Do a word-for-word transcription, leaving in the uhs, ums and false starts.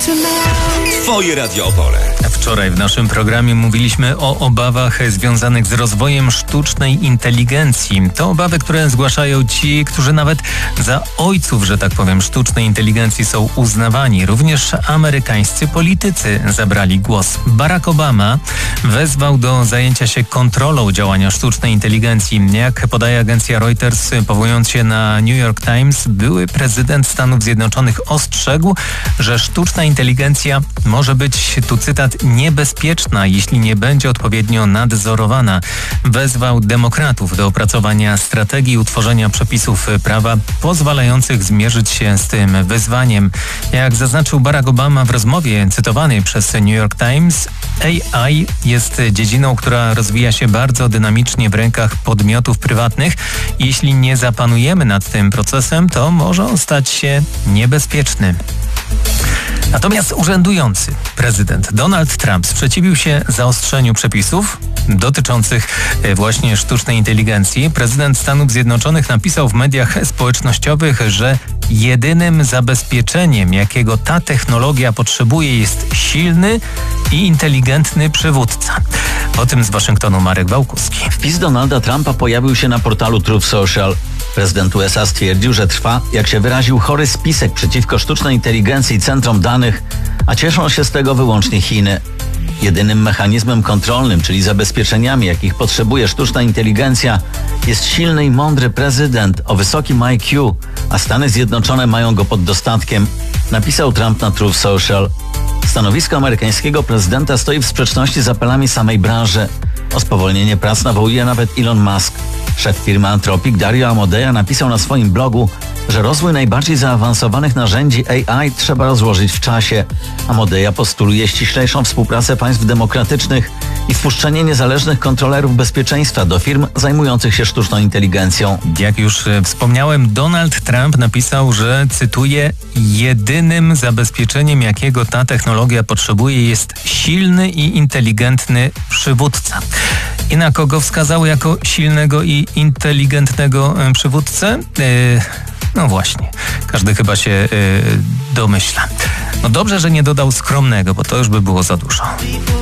Twoje Radio Opole. Wczoraj w naszym programie mówiliśmy o obawach związanych z rozwojem sztucznej inteligencji. To obawy, które zgłaszają ci, którzy nawet za ojców, że tak powiem, sztucznej inteligencji są uznawani. Również amerykańscy politycy zabrali głos. Barack Obama wezwał do zajęcia się kontrolą działania sztucznej inteligencji. Jak podaje agencja Reuters, powołując się na New York Times, były prezydent Stanów Zjednoczonych ostrzegł, że sztuczna inteligencja może być, tu cytat, niebezpieczna, jeśli nie będzie odpowiednio nadzorowana. Wezwał demokratów do opracowania strategii utworzenia przepisów prawa pozwalających zmierzyć się z tym wyzwaniem. Jak zaznaczył Barack Obama w rozmowie cytowanej przez New York Times, A I jest dziedziną, która rozwija się bardzo dynamicznie w rękach podmiotów prywatnych. Jeśli nie zapanujemy nad tym procesem, to może on stać się niebezpieczny. Natomiast urzędujący prezydent Donald Trump sprzeciwił się zaostrzeniu przepisów dotyczących właśnie sztucznej inteligencji. Prezydent Stanów Zjednoczonych napisał w mediach społecznościowych, że jedynym zabezpieczeniem, jakiego ta technologia potrzebuje, jest silny i inteligentny przywódca. O tym z Waszyngtonu Marek Wałkuski. Wpis Donalda Trumpa pojawił się na portalu Truth Social. Prezydent U S A stwierdził, że trwa, jak się wyraził, chory spisek przeciwko sztucznej inteligencji i centrom danych, a cieszą się z tego wyłącznie Chiny. Jedynym mechanizmem kontrolnym, czyli zabezpieczeniami, jakich potrzebuje sztuczna inteligencja, jest silny i mądry prezydent o wysokim I Q, a Stany Zjednoczone mają go pod dostatkiem, napisał Trump na Truth Social. Stanowisko amerykańskiego prezydenta stoi w sprzeczności z apelami samej branży. O spowolnienie prac nawołuje nawet Elon Musk. Szef firmy Anthropic Dario Amodea napisał na swoim blogu, że rozwój najbardziej zaawansowanych narzędzi A I trzeba rozłożyć w czasie. Amodea postuluje ściślejszą współpracę państw demokratycznych i wpuszczenie niezależnych kontrolerów bezpieczeństwa do firm zajmujących się sztuczną inteligencją. Jak już wspomniałem, Donald Trump napisał, że, cytuję, jedynym zabezpieczeniem, jakiego ta technologia potrzebuje, jest silny i inteligentny przywódca. I na kogo wskazał jako silnego i inteligentnego przywódcę? Yy, no właśnie, każdy chyba się yy, domyśla. No dobrze, że nie dodał skromnego, bo to już by było za dużo.